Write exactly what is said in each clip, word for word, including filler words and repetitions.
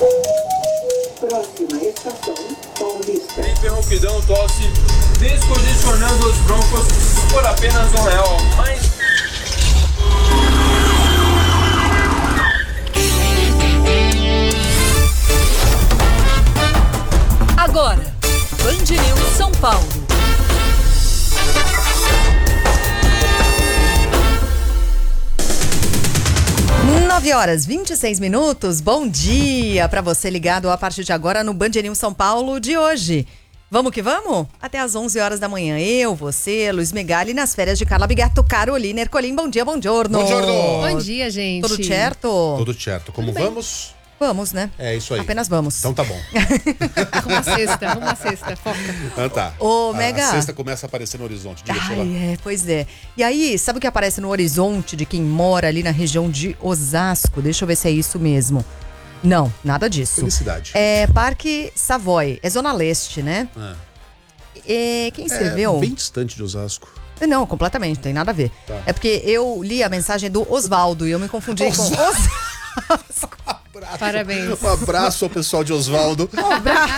Próxima estação, Paulista. Interrompidão tosse, descongestionando os broncos por apenas um real. Mas... Agora, Band News São Paulo. nove horas e vinte e seis minutos. Bom dia para você ligado a partir de agora no Band News São Paulo de hoje. Vamos que vamos? Até às onze horas da manhã. Eu, você, Luiz Megali, nas férias de Carla Bigato, Carolina Ercolim. Bom dia, bom giorno. Bom giorno. Bom dia, gente. Tudo certo? Tudo certo. Como vamos? Vamos, né? É isso aí. Apenas vamos. Então tá bom. Arruma a sexta, arruma a sexta, foca. Então tá. Ô, Mega. A sexta começa a aparecer no horizonte. Diga, Ai, é, pois é. E aí, sabe o que aparece no horizonte de quem mora ali na região de Osasco? Deixa eu ver se é isso mesmo. Não, nada disso. Felicidade. É Parque Savoy, é Zona Leste, né? Ah. É, quem escreveu? É bem distante de Osasco. Não, completamente, não tem nada a ver. Tá. É porque eu li a mensagem do Osvaldo e eu me confundi Os... com Osasco. Um abraço. Parabéns. Um abraço ao pessoal de Osvaldo. Um abraço.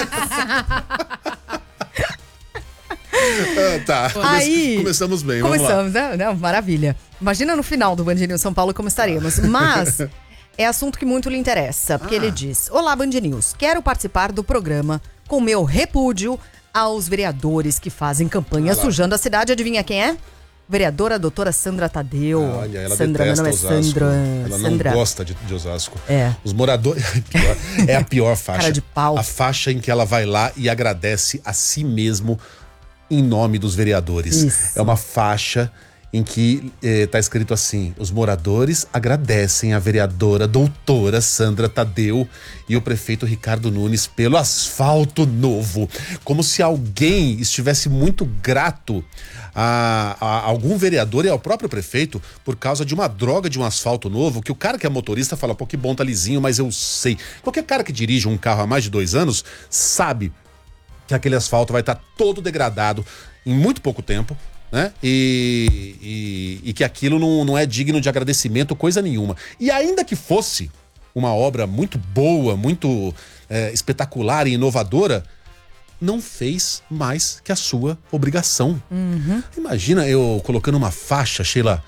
Ah, tá. Aí, começamos bem, vamos começamos, lá. né? Não, maravilha. Imagina no final do Band News São Paulo como estaremos. Mas é assunto que muito lhe interessa, porque Ah. ele diz: Olá, Band News, quero participar do programa com meu repúdio aos vereadores que fazem campanha Ah lá. sujando a cidade. Adivinha quem é? Vereadora doutora Sandra Tadeu. Olha, ela Sandra, meu detesta nome é Osasco. Sandra. Ela Sandra. não gosta de, de Osasco. É. Os moradores... Pior, é a pior faixa. Cara de pau. A faixa em que ela vai lá e agradece a si mesmo em nome dos vereadores. Isso. É uma faixa em que eh, tá escrito assim: os moradores agradecem a vereadora doutora Sandra Tadeu e o prefeito Ricardo Nunes pelo asfalto novo. Como se alguém estivesse muito grato a, a algum vereador e ao próprio prefeito por causa de uma droga de um asfalto novo, que o cara que é motorista fala, pô, que bom, tá lisinho, mas eu sei. Qualquer cara que dirige um carro há mais de dois anos sabe que aquele asfalto vai estar todo degradado em muito pouco tempo, né? E, e, e que aquilo não, não é digno de agradecimento, coisa nenhuma. E ainda que fosse uma obra muito boa, muito é, espetacular e inovadora, não fez mais que a sua obrigação. Uhum. Imagina eu colocando uma faixa, Sheila,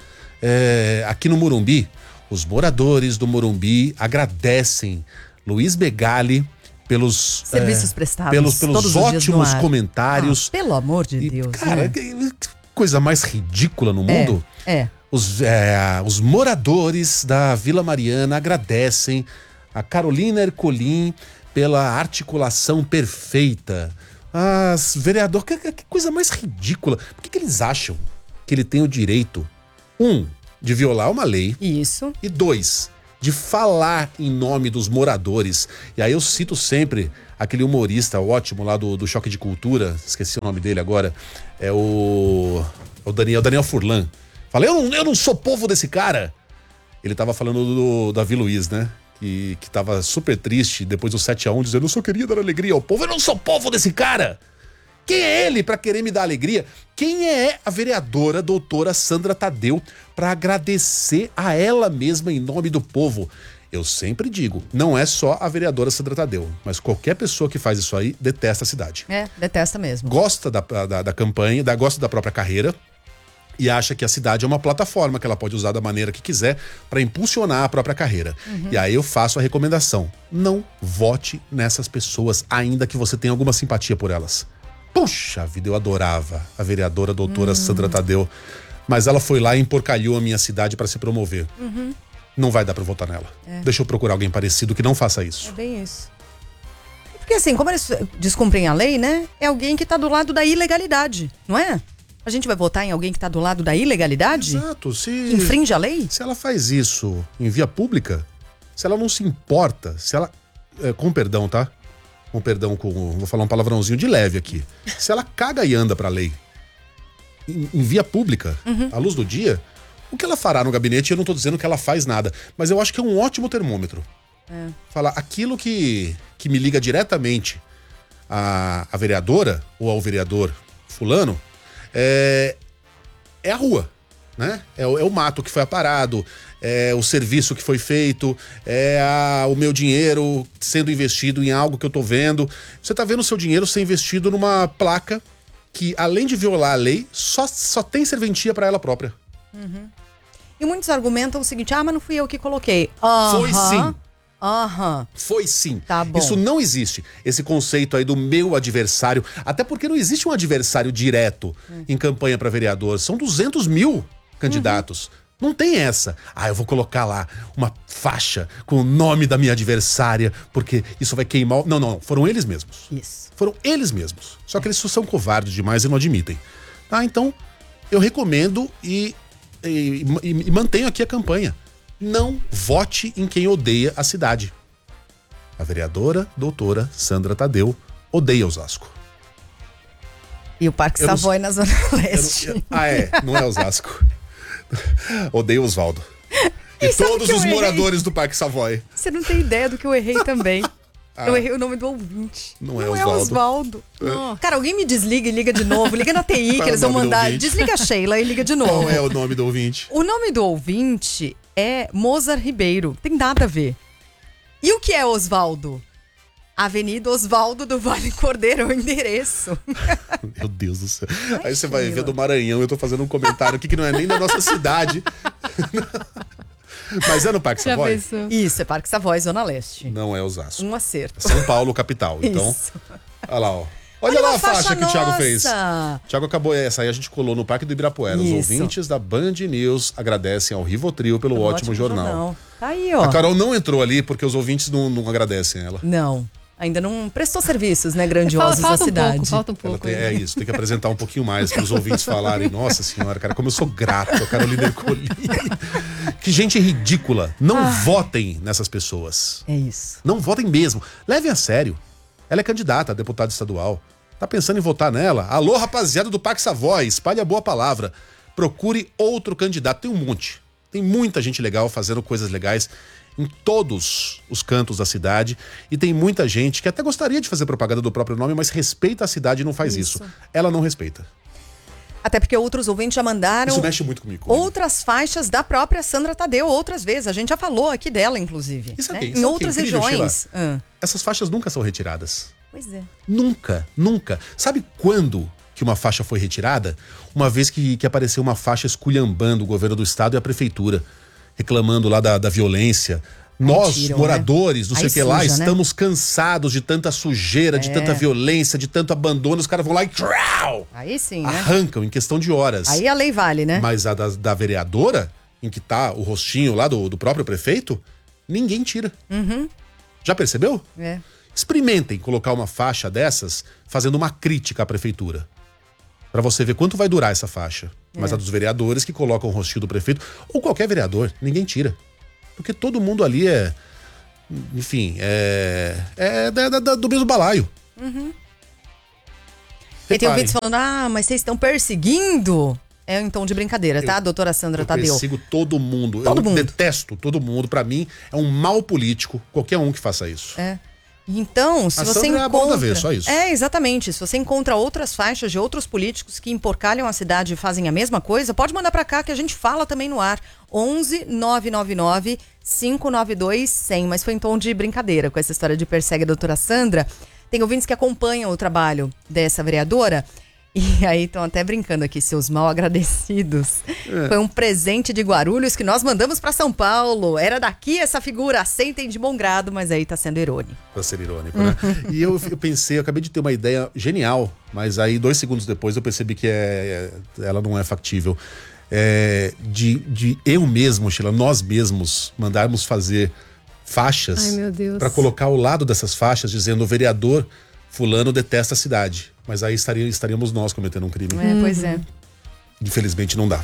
é, aqui no Morumbi. Os moradores do Morumbi agradecem Luiz Megali pelos Serviços é, prestados. pelos, pelos todos os dias no ótimos ar. comentários. Ah, pelo amor de E, Deus. cara, né? que, que coisa mais ridícula no mundo. É, é. Os, é, os moradores da Vila Mariana agradecem a Carolina Ercolim pela articulação perfeita. As vereador, que, que coisa mais ridícula. Por que, que eles acham que ele tem o direito, um, de violar uma lei, Isso. e dois, de falar em nome dos moradores? E aí eu cito sempre aquele humorista ótimo lá do, do Choque de Cultura, esqueci o nome dele agora, é o, o Daniel, Daniel Furlan. Falei, eu não, eu não sou povo desse cara. Ele tava falando do Davi Luiz, né? Que, que tava super triste depois do sete a um, dizendo, eu só queria dar alegria ao povo. Eu não sou povo desse cara. Quem é ele para querer me dar alegria? Quem é a vereadora doutora Sandra Tadeu para agradecer a ela mesma em nome do povo? Eu sempre digo, não é só a vereadora Sandra Tadeu, mas qualquer pessoa que faz isso aí detesta a cidade. É, detesta mesmo. Gosta da, da, da campanha, da, gosta da própria carreira e acha que a cidade é uma plataforma que ela pode usar da maneira que quiser para impulsionar a própria carreira. Uhum. E aí eu faço a recomendação, não vote nessas pessoas, ainda que você tenha alguma simpatia por elas. Puxa vida, eu adorava a vereadora doutora hum. Sandra Tadeu, mas ela foi lá e emporcalhou a minha cidade para se promover. Uhum. Não vai dar para votar nela. É. Deixa eu procurar alguém parecido que não faça isso. É bem isso. Porque assim, como eles descumprem a lei, né? É alguém que tá do lado da ilegalidade, não é? A gente vai votar em alguém que tá do lado da ilegalidade? Exato. Se, que infringe a lei? Se ela faz isso em via pública, se ela não se importa, se ela... É, com perdão, tá? Com perdão, com, vou falar um palavrãozinho de leve aqui. Se ela caga e anda pra lei em, em via pública, uhum. à luz do dia, o que ela fará no gabinete, eu não tô dizendo que ela faz nada, mas eu acho que é um ótimo termômetro. É. Falar aquilo que, que me liga diretamente à, à vereadora ou ao vereador fulano, é, é a rua. né? É o, é o mato que foi aparado, é o serviço que foi feito, é a, o meu dinheiro sendo investido em algo que eu tô vendo. Você tá vendo o seu dinheiro ser investido numa placa que, além de violar a lei, só, só tem serventia para ela própria. Uhum. E muitos argumentam o seguinte, ah, mas não fui eu que coloquei. Uhum. Foi sim. Aham. Foi sim. Tá bom. Isso não existe. Esse conceito aí do meu adversário. Até porque não existe um adversário direto hum. em campanha para vereador. São duzentos mil candidatos. Uhum. Não tem essa. Ah, eu vou colocar lá uma faixa com o nome da minha adversária, porque isso vai queimar. Não, não, não. Foram eles mesmos. Isso. Foram eles mesmos. Só que eles são covardes demais e não admitem. Ah, então eu recomendo e, e, e, e mantenho aqui a campanha. Não vote em quem odeia a cidade. A vereadora doutora Sandra Tadeu odeia Osasco. E o Parque Eu Savoy não, na Zona Leste. Não, ah, é. Não é Osasco. Odeia Osvaldo. E, e todos os moradores do Parque Savoy. Você não tem ideia do que eu errei também. Ah, eu errei o nome do ouvinte. Não é não Osvaldo. É Osvaldo. É. Cara, alguém me desliga e liga de novo. Liga na T I que eles vão mandar. Desliga a Sheila e liga de novo. Qual é o nome do ouvinte? O nome do ouvinte é Mozart Ribeiro. Tem nada a ver. E o que é Osvaldo? Avenida Osvaldo do Vale Cordeiro é o endereço. Meu Deus do céu. Ai, Aí você vai Sheila. ver do Maranhão. Eu tô fazendo um comentário aqui que não é nem da nossa cidade. Mas é no Parque Já Savoy? pensou? Isso, é Parque Savoy, Zona Leste. Não é Osasco. Um acerto. São Paulo, capital. Então, Isso. olha lá, ó. Olha, Olha lá uma a faixa, faixa que o Thiago nossa. fez. O Thiago acabou essa aí, a gente colou no Parque do Ibirapuera. Os Isso. ouvintes da Band News agradecem ao Rivotril pelo ótimo, Ótimo jornal. jornal. Tá aí, ó. A Carol não entrou ali porque os ouvintes não, não agradecem ela. Não. Ainda não prestou serviços, né, grandiosos falta à um cidade. pouco, falta um Ela pouco. tem, é isso, tem que apresentar um pouquinho mais para os ouvintes falarem. Nossa senhora, cara, como eu sou grato a Carolina Ercolim. Que gente ridícula. Não Ah. votem nessas pessoas. É isso. Não votem mesmo. Levem a sério. Ela é candidata a deputada estadual. Tá pensando em votar nela? Alô, rapaziada do Parque Savoy, espalhe a boa palavra. Procure outro candidato. Tem um monte. Tem muita gente legal fazendo coisas legais em todos os cantos da cidade. E tem muita gente que até gostaria de fazer propaganda do próprio nome, mas respeita a cidade e não faz isso. Isso. Ela não respeita. Até porque outros ouvintes já mandaram Isso mexe muito comigo. comigo. outras faixas da própria Sandra Tadeu outras vezes. A gente já falou aqui dela, inclusive. Isso né? aqui, Em isso aqui, outras incrível, regiões. Ah, Essas faixas nunca são retiradas. pois é. Nunca, nunca. Sabe quando que uma faixa foi retirada? Uma vez que, que apareceu uma faixa esculhambando o governo do estado e a prefeitura, reclamando lá da, da violência. Nós, tiram, moradores, né? não sei Aí o que lá, suja, né? estamos cansados de tanta sujeira, de É. tanta violência, de tanto abandono. Os caras vão lá e trau, Aí sim, né? arrancam em questão de horas. Aí a lei vale, né? Mas a da, da vereadora, em que tá o rostinho lá do, do próprio prefeito, ninguém tira. Uhum. Já percebeu? É. Experimentem colocar uma faixa dessas fazendo uma crítica à prefeitura. Pra você ver quanto vai durar essa faixa. Mas É. a dos vereadores que colocam o rostinho do prefeito, ou qualquer vereador, ninguém tira. Porque todo mundo ali é... Enfim, é... É da, da- da- do mesmo balaio. Uhum. E tem Reparem, ouvintes falando, ah, mas vocês estão perseguindo? É em tom de brincadeira, tá, doutora Sandra eu Tadeu? persigo todo mundo. Todo eu mundo. detesto todo mundo. Pra mim, é um mal político qualquer um que faça isso. É. Então, se A você Sandra é a bola da encontra... vez, só isso. É, exatamente. Se você encontra outras faixas de outros políticos que emporcalham a cidade e fazem a mesma coisa, pode mandar pra cá que a gente fala também no ar. onze nove nove nove cinco nove dois cem. Mas foi em tom de brincadeira com essa história de persegue a doutora Sandra. Tem ouvintes que acompanham o trabalho dessa vereadora. E aí estão até brincando aqui, seus mal agradecidos. É. Foi um presente de Guarulhos que nós mandamos pra São Paulo. Era daqui essa figura, aceitem de bom grado, mas aí tá sendo irônico. Pra ser irônico, né? E eu, eu pensei, eu acabei de ter uma ideia genial, mas aí dois segundos depois eu percebi que é, é- ela não é factível. É, de, de eu mesmo, Sheila, nós mesmos mandarmos fazer faixas Ai, meu Deus. pra colocar ao lado dessas faixas dizendo o vereador fulano detesta a cidade. Mas aí estaria, estaríamos nós cometendo um crime. É, pois é. Infelizmente não dá.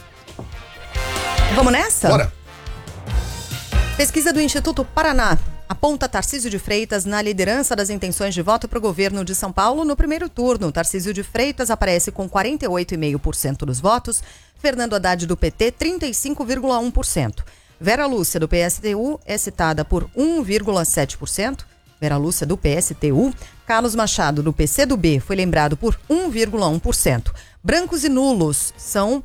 Vamos nessa? Bora! Pesquisa do Instituto Paraná aponta Tarcísio de Freitas na liderança das intenções de voto para o governo de São Paulo no primeiro turno. Tarcísio de Freitas aparece com quarenta e oito vírgula cinco por cento dos votos, Fernando Haddad do P T trinta e cinco vírgula um por cento. Vera Lúcia do P S T U é citada por um vírgula sete por cento. Vera Lúcia do P S T U. Carlos Machado do P C do B foi lembrado por um vírgula um por cento. Brancos e nulos são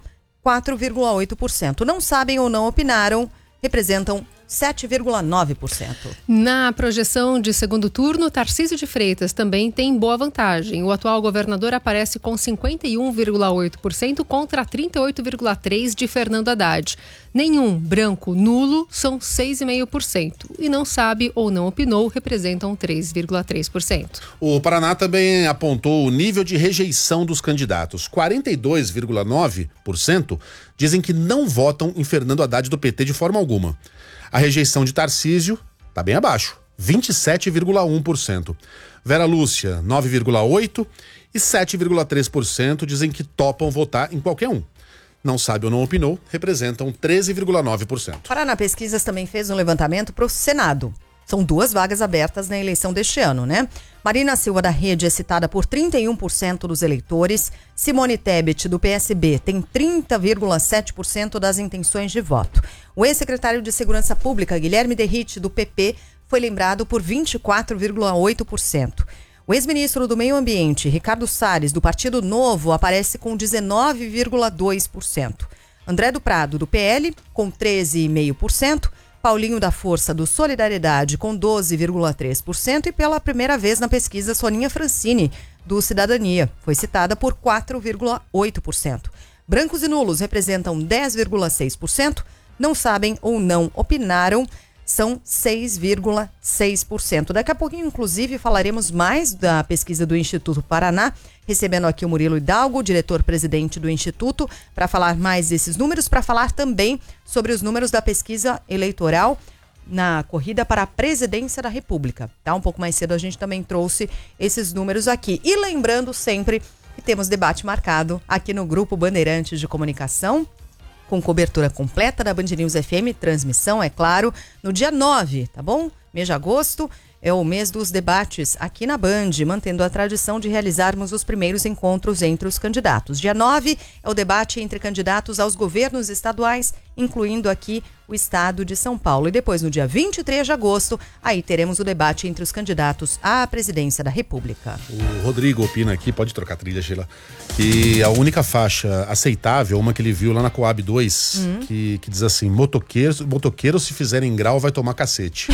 quatro vírgula oito por cento. Não sabem ou não opinaram, representam sete vírgula nove por cento. Na projeção de segundo turno, Tarcísio de Freitas também tem boa vantagem. O atual governador aparece com cinquenta e um vírgula oito por cento contra trinta e oito vírgula três por cento de Fernando Haddad. Nenhum, branco, nulo, são seis vírgula cinco por cento. E não sabe ou não opinou, representam três vírgula três por cento. O Paraná também apontou o nível de rejeição dos candidatos. quarenta e dois vírgula nove por cento dizem que não votam em Fernando Haddad do P T de forma alguma. A rejeição de Tarcísio está bem abaixo, vinte e sete vírgula um por cento. Vera Lúcia, nove vírgula oito por cento e sete vírgula três por cento dizem que topam votar em qualquer um. Não sabe ou não opinou, representam treze vírgula nove por cento. Paraná Pesquisas também fez um levantamento para o Senado. São duas vagas abertas na eleição deste ano, né? Marina Silva da Rede é citada por trinta e um por cento dos eleitores. Simone Tebet, do P S B, tem trinta vírgula sete por cento das intenções de voto. O ex-secretário de Segurança Pública, Guilherme Derrite, do P P, foi lembrado por vinte e quatro vírgula oito por cento. O ex-ministro do Meio Ambiente, Ricardo Salles, do Partido Novo, aparece com dezenove vírgula dois por cento. André do Prado, do P L, com treze vírgula cinco por cento. Paulinho da Força, do Solidariedade, com doze vírgula três por cento. E pela primeira vez na pesquisa, Soninha Francini, do Cidadania, foi citada por quatro vírgula oito por cento. Brancos e nulos representam dez vírgula seis por cento. Não sabem ou não opinaram, são seis vírgula seis por cento. Daqui a pouquinho, inclusive, falaremos mais da pesquisa do Instituto Paraná, recebendo aqui o Murilo Hidalgo, diretor-presidente do Instituto, para falar mais desses números, para falar também sobre os números da pesquisa eleitoral na corrida para a presidência da República. Tá? Um pouco mais cedo a gente também trouxe esses números aqui. E lembrando sempre que temos debate marcado aqui no Grupo Bandeirantes de Comunicação, com cobertura completa da Band News F M, transmissão, é claro, no dia nove, tá bom? Mês de agosto é o mês dos debates aqui na Band, mantendo a tradição de realizarmos os primeiros encontros entre os candidatos. Dia nove é o debate entre candidatos aos governos estaduais, incluindo aqui o estado de São Paulo. E depois, no dia vinte e três de agosto, aí teremos o debate entre os candidatos à presidência da República. O Rodrigo opina aqui, pode trocar a trilha, Sheila, que a única faixa aceitável, uma que ele viu lá na Coab dois, hum. que, que diz assim, motoqueiros, motoqueiros se fizerem grau vai tomar cacete.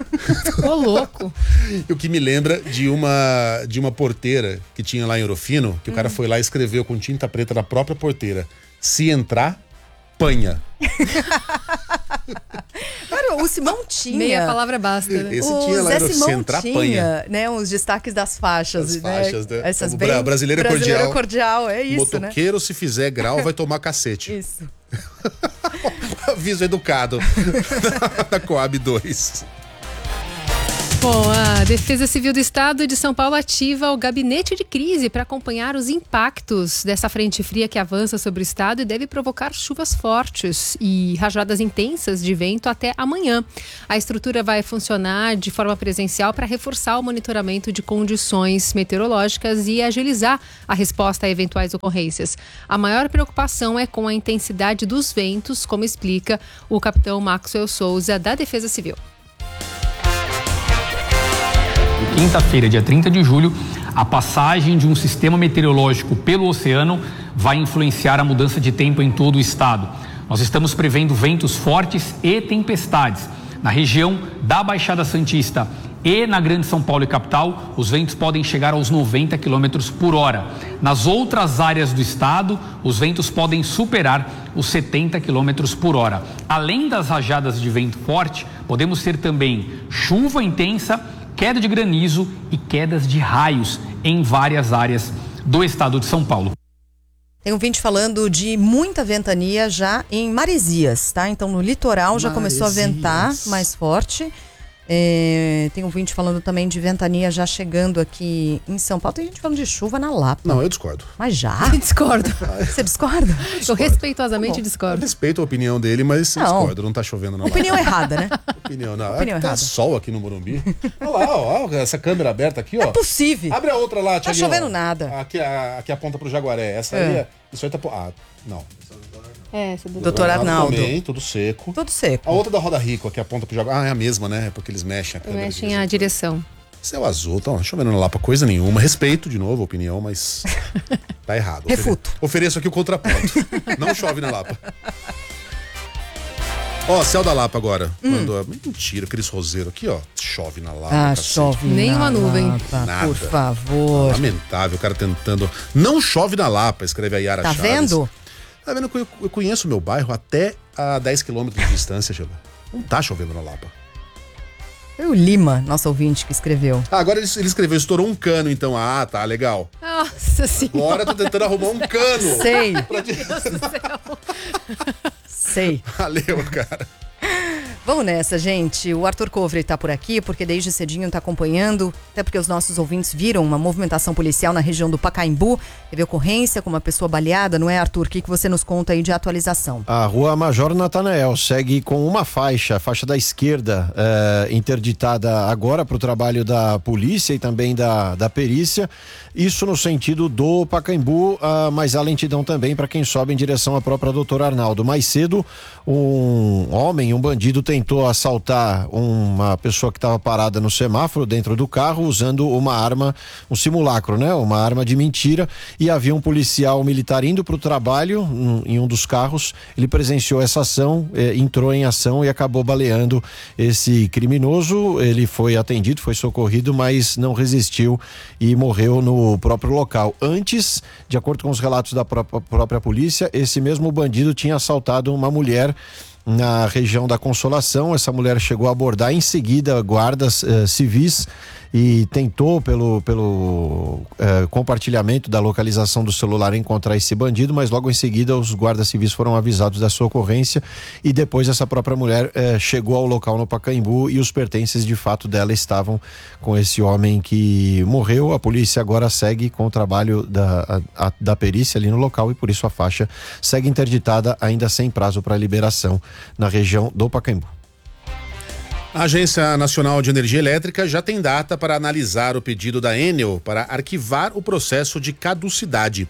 Ô, louco! E o que me lembra de uma, de uma porteira que tinha lá em Orofino, que hum. o cara foi lá e escreveu com tinta preta na própria porteira, se entrar, panha. Cara, o Simão tinha. Meia palavra basta, né? Esse o tinha lá, Zé era Simão Centra, tinha, panha. né, os destaques das faixas. As faixas, né? Essas O bem bra- brasileiro é cordial. cordial, é isso, né? Motoqueiro, se fizer grau, vai tomar cacete. Isso. Aviso educado da Coab dois. Bom, a Defesa Civil do Estado de São Paulo ativa o gabinete de crise para acompanhar os impactos dessa frente fria que avança sobre o estado e deve provocar chuvas fortes e rajadas intensas de vento até amanhã. A estrutura vai funcionar de forma presencial para reforçar o monitoramento de condições meteorológicas e agilizar a resposta a eventuais ocorrências. A maior preocupação é com a intensidade dos ventos, como explica o capitão Maxwell Souza, da Defesa Civil. Quinta-feira, dia trinta de julho, a passagem de um sistema meteorológico pelo oceano vai influenciar a mudança de tempo em todo o estado. Nós estamos prevendo ventos fortes e tempestades. Na região da Baixada Santista e na Grande São Paulo e capital, os ventos podem chegar aos noventa quilômetros por hora. Nas outras áreas do estado, os ventos podem superar os setenta quilômetros por hora. Além das rajadas de vento forte, podemos ter também chuva intensa, queda de granizo e quedas de raios em várias áreas do estado de São Paulo. Tem um ouvinte falando de muita ventania já em Maresias, tá? Então no litoral já Maresias. começou a ventar mais forte. É, tem um ouvinte falando também de ventania já chegando aqui em São Paulo. Tem gente falando de chuva na Lapa. Não, eu discordo. Mas já? Discordo. Você discorda? Eu discordo. respeitosamente Eu discordo. respeito a opinião dele, mas Não. discordo. Não tá chovendo na Lapa. Opinião errada, né? Opinião, não. Opinião tá errada. sol aqui no Morumbi. Olha lá, ó, ó, essa câmera aberta aqui, ó. É possível. Abre a outra lá, Tá Thiaguinho. chovendo nada. Aqui, a, aqui aponta pro Jaguaré. Essa É. aí é... Isso aí tá... Ah, não. É, essa do... Doutor Arnaldo. Também, tudo seco. Tudo seco. A outra da Roda Rico, aqui aponta pro Jaguaré. Ah, é a mesma, né? É porque eles mexem a câmera. Mexem a direção. Céu azul, então, chovendo na Lapa, coisa nenhuma. Respeito, de novo, a opinião, mas tá errado. Refuto. Ofere- Ofereço aqui o contraponto. Não chove na Lapa. Ó, céu da Lapa agora. Hum. Mandou, mentira, aqueles roseiros aqui, ó. Chove na Lapa. Ah, cacete. chove Nem na uma nuvem. Lapa, Nada. por favor. Lamentável, o cara tentando. Não chove na Lapa, escreve a Yara Tá Chaves. vendo? Tá vendo que eu, eu conheço o meu bairro até a dez quilômetros de distância, Sheila. Não tá chovendo na Lapa. Foi o Lima, nosso ouvinte, que escreveu. Ah, agora ele, ele escreveu, estourou um cano, então. Ah, tá, legal. Nossa senhora. Agora eu tô tentando arrumar um cano. Sei. Pra te- Meu Deus do céu. Sei. Valeu, cara. Vamos nessa, gente. O Arthur Covre tá por aqui, porque desde cedinho tá acompanhando, até porque os nossos ouvintes viram uma movimentação policial na região do Pacaembu. Teve ocorrência com uma pessoa baleada, não é, Arthur? O que, que você nos conta aí de atualização? A rua Major Natanael segue com uma faixa, a faixa da esquerda, eh, interditada agora para o trabalho da polícia e também da, da perícia. Isso no sentido do Pacaembu, ah, mas há lentidão também para quem sobe em direção à própria doutora Arnaldo. Mais cedo, um homem, um bandido, tentou assaltar uma pessoa que estava parada no semáforo dentro do carro usando uma arma, um simulacro, né? Uma arma de mentira, e havia um policial militar indo para o trabalho um, em um dos carros. Ele presenciou essa ação, eh, entrou em ação e acabou baleando esse criminoso. Ele foi atendido, foi socorrido, mas não resistiu e morreu no próprio local. Antes, de acordo com os relatos da própria, própria polícia, esse mesmo bandido tinha assaltado uma mulher na região da Consolação. Essa mulher chegou a abordar em seguida guardas eh, civis e tentou pelo, pelo eh, compartilhamento da localização do celular encontrar esse bandido, mas logo em seguida os guardas civis foram avisados da sua ocorrência e depois essa própria mulher eh, chegou ao local no Pacaembu e os pertences de fato dela estavam com esse homem que morreu. A polícia agora segue com o trabalho da, a, a, da perícia ali no local e por isso a faixa segue interditada, ainda sem prazo para liberação na região do Pacaembu. A Agência Nacional de Energia Elétrica já tem data para analisar o pedido da Enel para arquivar o processo de caducidade.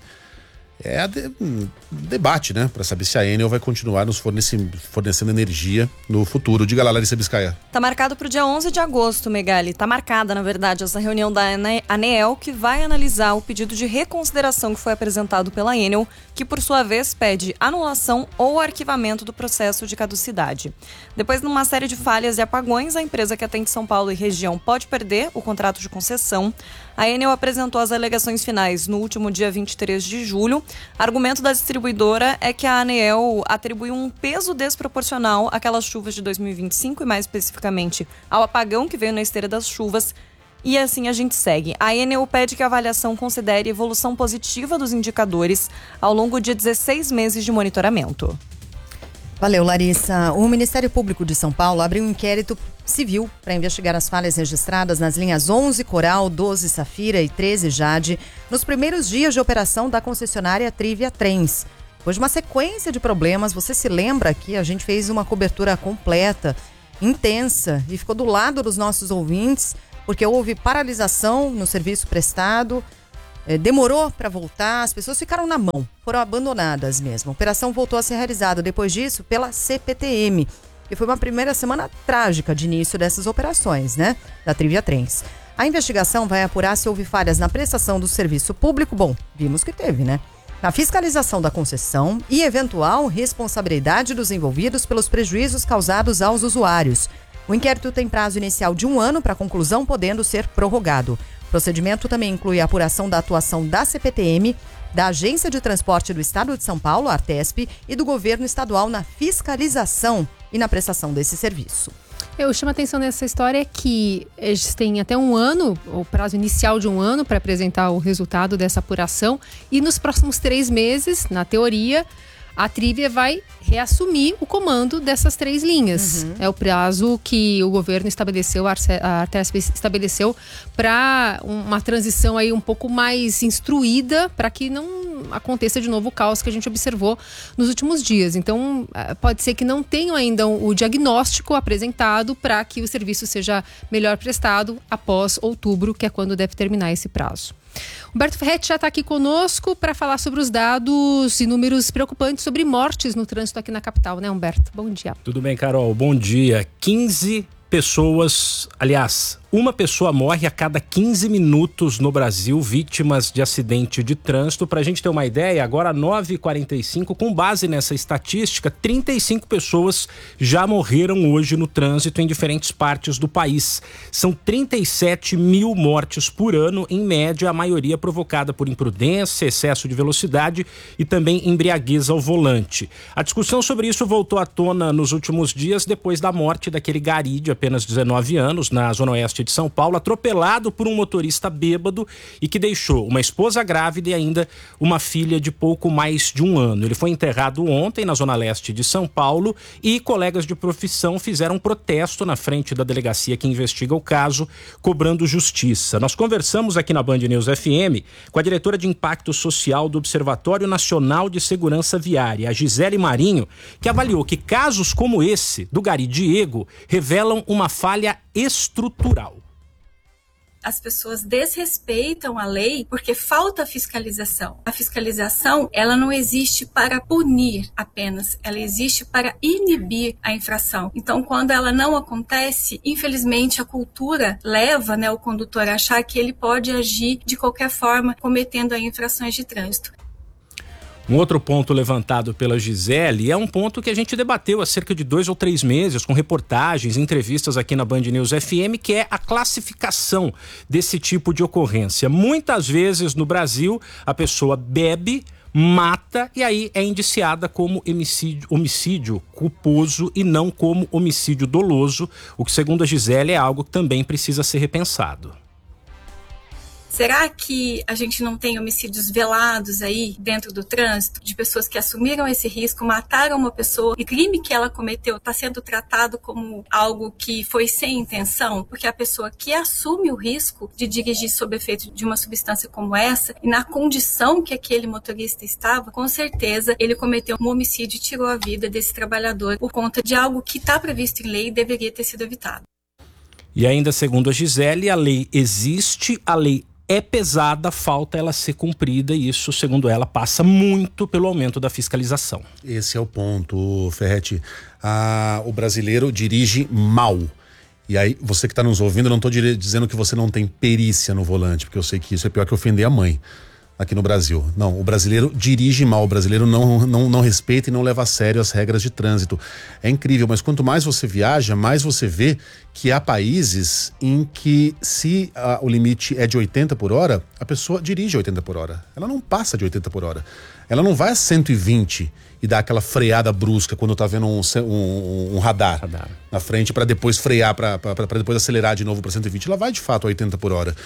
É a de, um, debate, né? Para saber se a Enel vai continuar nos fornecendo, fornecendo energia no futuro. Diga lá, Larissa Biscaia. Tá marcado para o dia onze de agosto, Megali. Tá marcada, na verdade, essa reunião da ANEEL, que vai analisar o pedido de reconsideração que foi apresentado pela Enel, que por sua vez pede anulação ou arquivamento do processo de caducidade. Depois de uma série de falhas e apagões, a empresa que atende São Paulo e região pode perder o contrato de concessão. A Enel apresentou as alegações finais no último dia vinte e três de julho. Argumento da distribuidora é que a ANEEL atribuiu um peso desproporcional àquelas chuvas de dois mil e vinte e cinco e mais especificamente ao apagão que veio na esteira das chuvas. E assim a gente segue. A Enel pede que a avaliação considere evolução positiva dos indicadores ao longo de dezesseis meses de monitoramento. Valeu, Larissa. O Ministério Público de São Paulo abriu um inquérito civil para investigar as falhas registradas nas linhas onze Coral, doze Safira e treze Jade nos primeiros dias de operação da concessionária Trivia Trens. Depois de uma sequência de problemas, você se lembra que a gente fez uma cobertura completa, intensa, e ficou do lado dos nossos ouvintes, porque houve paralisação no serviço prestado, eh, demorou para voltar, as pessoas ficaram na mão, foram abandonadas mesmo. A operação voltou a ser realizada depois disso pela C P T M, que foi uma primeira semana trágica de início dessas operações, né, da Trivia Trens. A investigação vai apurar se houve falhas na prestação do serviço público, bom, vimos que teve, né? Na fiscalização da concessão e eventual responsabilidade dos envolvidos pelos prejuízos causados aos usuários. O inquérito tem prazo inicial de um ano para conclusão, podendo ser prorrogado. O procedimento também inclui a apuração da atuação da C P T M, da Agência de Transporte do Estado de São Paulo, a Artesp, e do governo estadual na fiscalização e na prestação desse serviço. Eu chamo a atenção nessa história que eles têm até um ano, o prazo inicial de um ano, para apresentar o resultado dessa apuração. E nos próximos três meses, na teoria, a Trivia vai reassumir o comando dessas três linhas. Uhum. É o prazo que o governo estabeleceu, a Artesp estabeleceu, para uma transição aí um pouco mais instruída, para que não aconteça de novo o caos que a gente observou nos últimos dias. Então, pode ser que não tenham ainda o diagnóstico apresentado para que o serviço seja melhor prestado após outubro, que é quando deve terminar esse prazo. Humberto Ferretti já está aqui conosco para falar sobre os dados e números preocupantes sobre mortes no trânsito aqui na capital, né, Humberto? Bom dia. Tudo bem, Carol? Bom dia. quinze pessoas, aliás, Uma pessoa morre a cada quinze minutos no Brasil, vítimas de acidente de trânsito. Para a gente ter uma ideia, agora nove e quarenta e cinco, com base nessa estatística, trinta e cinco pessoas já morreram hoje no trânsito em diferentes partes do país. São trinta e sete mil mortes por ano, em média, a maioria provocada por imprudência, excesso de velocidade e também embriaguez ao volante. A discussão sobre isso voltou à tona nos últimos dias, depois da morte daquele gari de apenas dezenove anos, na zona oeste de São Paulo, atropelado por um motorista bêbado e que deixou uma esposa grávida e ainda uma filha de pouco mais de um ano. Ele foi enterrado ontem na zona leste de São Paulo e colegas de profissão fizeram um protesto na frente da delegacia que investiga o caso, cobrando justiça. Nós conversamos aqui na Band News F M com a diretora de Impacto Social do Observatório Nacional de Segurança Viária, a Gisele Marinho, que avaliou que casos como esse do gari Diego revelam uma falha estrutural. As pessoas desrespeitam a lei porque falta fiscalização. A fiscalização, ela não existe para punir apenas, ela existe para inibir a infração. Então, quando ela não acontece, infelizmente a cultura leva, né, o condutor a achar que ele pode agir de qualquer forma, cometendo aí infrações de trânsito. Um outro ponto levantado pela Gisele é um ponto que a gente debateu há cerca de dois ou três meses com reportagens, entrevistas aqui na Band News F M, que é a classificação desse tipo de ocorrência. Muitas vezes no Brasil a pessoa bebe, mata e aí é indiciada como homicídio, homicídio culposo e não como homicídio doloso, o que, segundo a Gisele, é algo que também precisa ser repensado. Será que a gente não tem homicídios velados aí dentro do trânsito, de pessoas que assumiram esse risco, mataram uma pessoa e o crime que ela cometeu está sendo tratado como algo que foi sem intenção? Porque a pessoa que assume o risco de dirigir sob efeito de uma substância como essa e na condição que aquele motorista estava, com certeza ele cometeu um homicídio e tirou a vida desse trabalhador por conta de algo que está previsto em lei e deveria ter sido evitado. E ainda segundo a Gisele, a lei existe, a lei é pesada, falta ela ser cumprida e isso, segundo ela, passa muito pelo aumento da fiscalização. Esse é o ponto, Ferretti. Ah, o brasileiro dirige mal. E aí, você que está nos ouvindo, eu não estou dizendo que você não tem perícia no volante, porque eu sei que isso é pior que ofender a mãe aqui no Brasil. Não, o brasileiro dirige mal, o brasileiro não, não, não respeita e não leva a sério as regras de trânsito. É incrível, mas quanto mais você viaja, mais você vê que há países em que se ah, o limite é de oitenta por hora, a pessoa dirige oitenta por hora. Ela não passa de oitenta por hora. Ela não vai a cento e vinte e dá aquela freada brusca quando tá vendo um, um, um radar, radar na frente para depois frear, para depois acelerar de novo para cento e vinte. Ela vai de fato a oitenta por hora.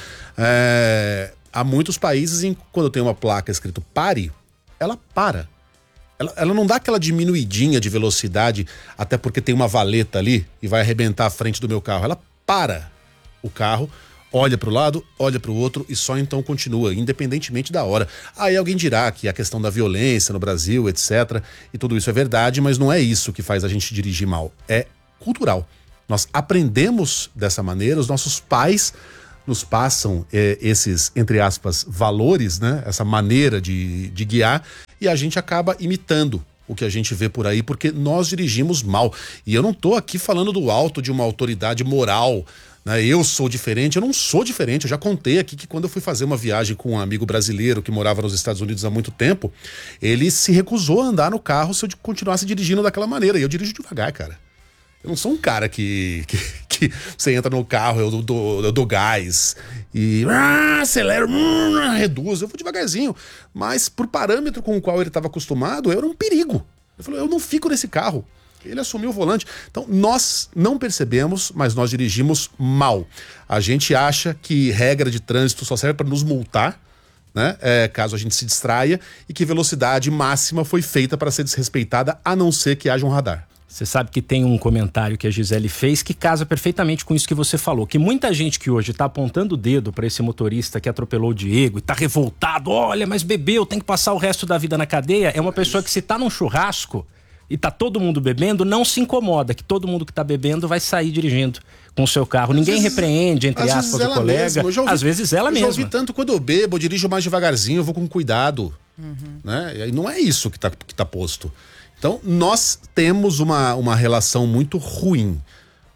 É... Há muitos países em que quando tem uma placa escrito pare, ela para. Ela, ela não dá aquela diminuidinha de velocidade, até porque tem uma valeta ali e vai arrebentar a frente do meu carro. Ela para o carro, olha para o lado, olha para o outro e só então continua, independentemente da hora. Aí alguém dirá que a questão da violência no Brasil, etcétera, e tudo isso é verdade, mas não é isso que faz a gente dirigir mal. É cultural. Nós aprendemos dessa maneira, os nossos pais nos passam eh, esses, entre aspas, valores, né? Essa maneira de, de guiar, e a gente acaba imitando o que a gente vê por aí, porque nós dirigimos mal. E eu não tô aqui falando do alto de uma autoridade moral, né? Eu sou diferente, eu não sou diferente. Eu já contei aqui que quando eu fui fazer uma viagem com um amigo brasileiro que morava nos Estados Unidos há muito tempo, ele se recusou a andar no carro se eu continuasse dirigindo daquela maneira. E eu dirijo devagar, cara. Eu não sou um cara que, que, que você entra no carro, eu dou, eu dou gás e ah, acelero, hum, reduzo, eu vou devagarzinho. Mas por parâmetro com o qual ele estava acostumado, eu era um perigo. Ele falou, eu não fico nesse carro. Ele assumiu o volante. Então nós não percebemos, mas nós dirigimos mal. A gente acha que regra de trânsito só serve para nos multar, né? É, caso a gente se distraia, e que velocidade máxima foi feita para ser desrespeitada, a não ser que haja um radar. Você sabe que tem um comentário que a Gisele fez que casa perfeitamente com isso que você falou, que muita gente que hoje tá apontando o dedo para esse motorista que atropelou o Diego e tá revoltado, olha, mas bebeu, tem que passar o resto da vida na cadeia, é uma pessoa que se tá num churrasco e tá todo mundo bebendo, não se incomoda que todo mundo que tá bebendo vai sair dirigindo com o seu carro. Ninguém vezes, repreende, entre aspas, o colega. Ouvi, às vezes ela eu mesma. Eu já ouvi tanto, quando eu bebo, eu dirijo mais devagarzinho, eu vou com cuidado. Uhum. Né? E não é isso que tá, que tá posto. Então, nós temos uma, uma relação muito ruim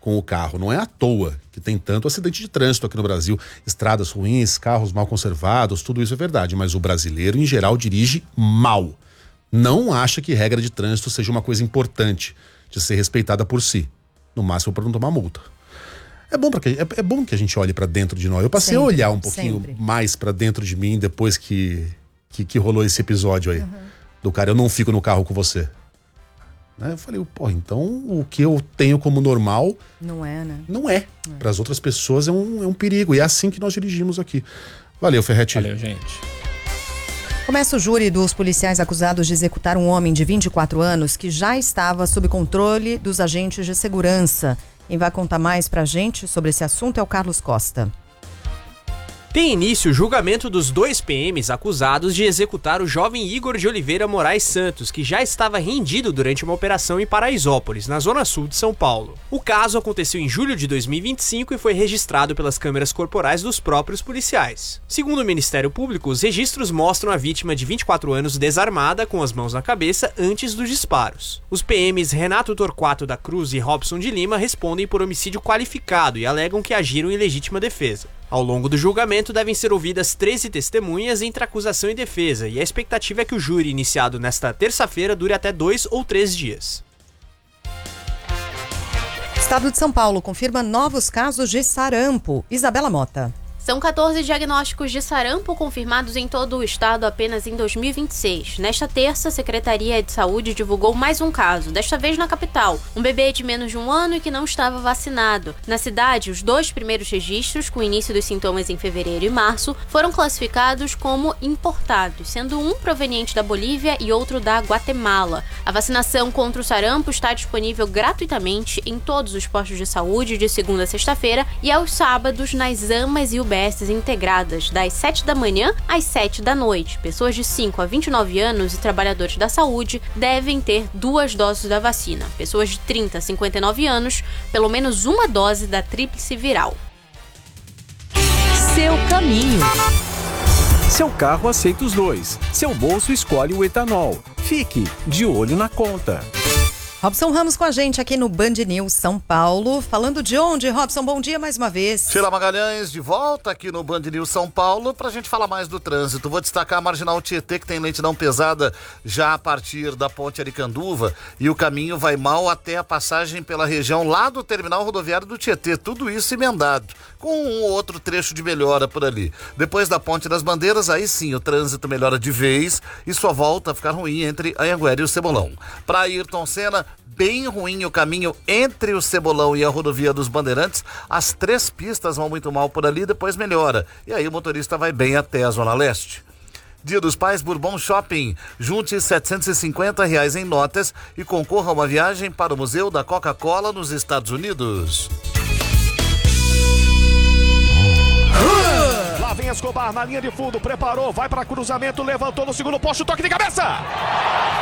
com o carro. Não é à toa que tem tanto acidente de trânsito aqui no Brasil. Estradas ruins, carros mal conservados, tudo isso é verdade. Mas o brasileiro, em geral, dirige mal. Não acha que regra de trânsito seja uma coisa importante de ser respeitada por si. No máximo para não tomar multa. É bom, pra que, é, é bom que a gente olhe para dentro de nós. Eu passei sempre, a olhar um pouquinho sempre. mais para dentro de mim depois que, que, que rolou esse episódio aí. Uhum. Do cara, eu não fico no carro com você. Né? Eu falei, pô, então o que eu tenho como normal... Não é, né? Não é. é. Para as outras pessoas é um, é um perigo. E é assim que nós dirigimos aqui. Valeu, Ferretti. Valeu, gente. Começa o júri dos policiais acusados de executar um homem de vinte e quatro anos que já estava sob controle dos agentes de segurança. Quem vai contar mais pra gente sobre esse assunto é o Carlos Costa. Tem início o julgamento dos dois P Ms acusados de executar o jovem Igor de Oliveira Moraes Santos, que já estava rendido durante uma operação em Paraisópolis, na zona sul de São Paulo. O caso aconteceu em julho de dois mil e vinte e cinco e foi registrado pelas câmeras corporais dos próprios policiais. Segundo o Ministério Público, os registros mostram a vítima de vinte e quatro anos desarmada, com as mãos na cabeça, antes dos disparos. Os P Ms Renato Torquato da Cruz e Robson de Lima respondem por homicídio qualificado e alegam que agiram em legítima defesa. Ao longo do julgamento devem ser ouvidas treze testemunhas entre acusação e defesa, e a expectativa é que o júri iniciado nesta terça-feira dure até dois ou três dias. Estado de São Paulo confirma novos casos de sarampo. Isabela Mota. São quatorze diagnósticos de sarampo confirmados em todo o estado apenas em dois mil e vinte e seis. Nesta terça, a Secretaria de Saúde divulgou mais um caso, desta vez na capital. Um bebê de menos de um ano e que não estava vacinado. Na cidade, os dois primeiros registros, com início dos sintomas em fevereiro e março, foram classificados como importados, sendo um proveniente da Bolívia e outro da Guatemala. A vacinação contra o sarampo está disponível gratuitamente em todos os postos de saúde de segunda a sexta-feira e aos sábados nas AMAs e U B S integradas, das sete da manhã às sete da noite. Pessoas de cinco a vinte e nove anos e trabalhadores da saúde devem ter duas doses da vacina. Pessoas de trinta a cinquenta e nove anos, pelo menos uma dose da tríplice viral. Seu caminho. Seu carro aceita os dois. Seu bolso escolhe o etanol. Fique de olho na conta. Robson Ramos com a gente aqui no Band News São Paulo. Falando de onde, Robson? Bom dia mais uma vez. Sheila Magalhães de volta aqui no Band News São Paulo pra gente falar mais do trânsito. Vou destacar a Marginal Tietê, que tem lentidão pesada já a partir da Ponte Aricanduva, e o caminho vai mal até a passagem pela região lá do terminal rodoviário do Tietê. Tudo isso emendado, com um ou outro trecho de melhora por ali. Depois da Ponte das Bandeiras, aí sim o trânsito melhora de vez e só volta a ficar ruim entre Anhanguera e o Cebolão. Pra Ayrton Senna, bem ruim o caminho entre o Cebolão e a rodovia dos Bandeirantes. As três pistas vão muito mal por ali, depois melhora. E aí o motorista vai bem até a Zona Leste. Dia dos Pais, Bourbon Shopping. Junte setecentos e cinquenta reais em notas e concorra a uma viagem para o Museu da Coca-Cola nos Estados Unidos. Lá vem Escobar na linha de fundo, preparou, vai para cruzamento, levantou no segundo posto, toque de cabeça!